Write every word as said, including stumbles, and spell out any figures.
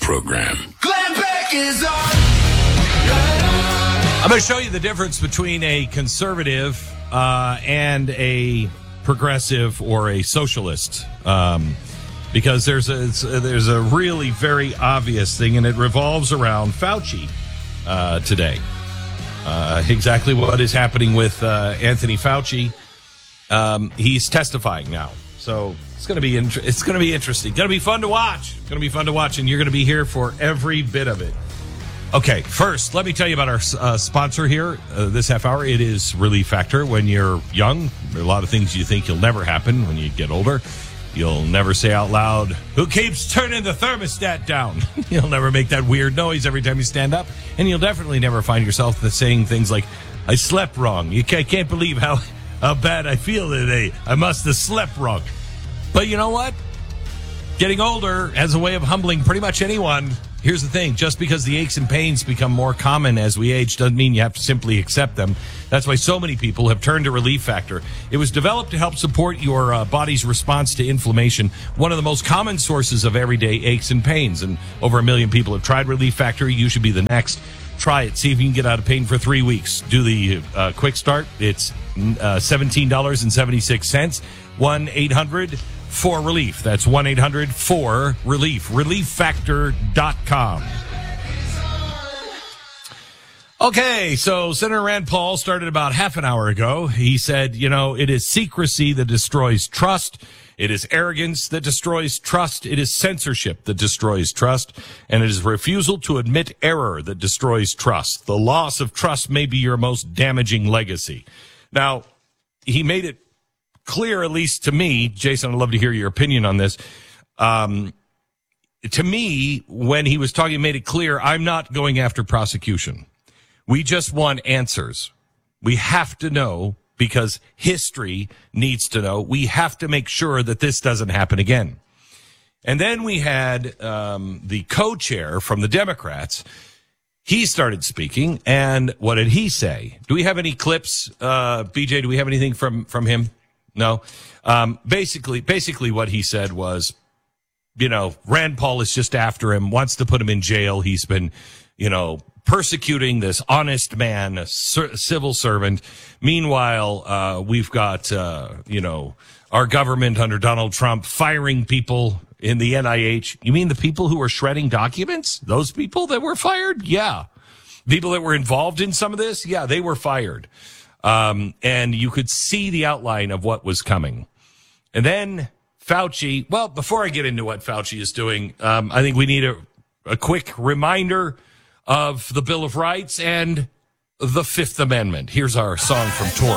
program. Glenn Beck is on. I'm going to show you the difference between a conservative uh, and a progressive or a socialist, um, because there's a there's a really very obvious thing, and it revolves around Fauci uh, today. Uh, exactly what is happening with uh, Anthony Fauci. Um, he's testifying now, so it's going to be int- it's going to be interesting. Going to be fun to watch. Going to be fun to watch, and you're going to be here for every bit of it. Okay, first, let me tell you about our uh, sponsor here uh, this half hour. It is Relief Factor. When you're young, there are a lot of things you think you'll never happen. When you get older, you'll never say out loud, "Who keeps turning the thermostat down?" You'll never make that weird noise every time you stand up. And you'll definitely never find yourself saying things like, "I slept wrong. You can't, can't believe how, how bad I feel today. I must have slept wrong." But you know what? Getting older has a way of humbling pretty much anyone. Here's the thing, just because the aches and pains become more common as we age doesn't mean you have to simply accept them. That's why so many people have turned to Relief Factor. It was developed to help support your uh, body's response to inflammation, one of the most common sources of everyday aches and pains. And over a million people have tried Relief Factor. You should be the next. Try it. See if you can get out of pain for three weeks. Do the uh, quick start. It's uh, seventeen dollars and seventy-six cents. one eight hundred four relief. That's one eight hundred four relief. relief factor dot com. Okay, so Senator Rand Paul started about half an hour ago. He said, you know, it is secrecy that destroys trust. It is arrogance that destroys trust. It is censorship that destroys trust. And it is refusal to admit error that destroys trust. The loss of trust may be your most damaging legacy. Now, he made it clear, at least to me, Jason, I'd love to hear your opinion on this. Um, to me, when he was talking, he made it clear, I'm not going after prosecution. We just want answers. We have to know, because history needs to know. We have to make sure that this doesn't happen again. And then we had um, the co-chair from the Democrats. He started speaking, and what did he say? Do we have any clips, uh, B J? Do we have anything from, from him? No. Um, basically, basically what he said was, you know, Rand Paul is just after him, wants to put him in jail. He's been, you know, persecuting this honest man, a c- civil servant. Meanwhile, uh, we've got, uh, you know, our government under Donald Trump firing people in the N I H. You mean the people who were shredding documents? Those people that were fired? Yeah. People that were involved in some of this? Yeah, they were fired. Um, and you could see the outline of what was coming. And then Fauci, well, before I get into what Fauci is doing, um, I think we need a, a quick reminder of the Bill of Rights and the Fifth Amendment. Here's our song from Tor.